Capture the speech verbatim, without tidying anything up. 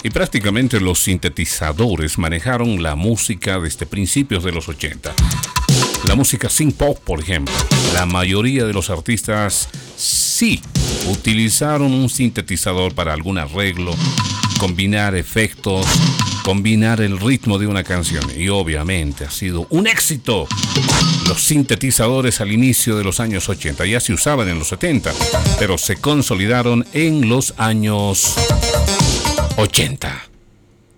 Y prácticamente los sintetizadores manejaron la música desde principios de los ochenta. La música synth pop, por ejemplo. La mayoría de los artistas sí utilizaron un sintetizador para algún arreglo, combinar efectos, combinar el ritmo de una canción. Y obviamente ha sido un éxito. Los sintetizadores al inicio de los años ochenta ya se usaban en los setenta, pero se consolidaron en los años ochenta.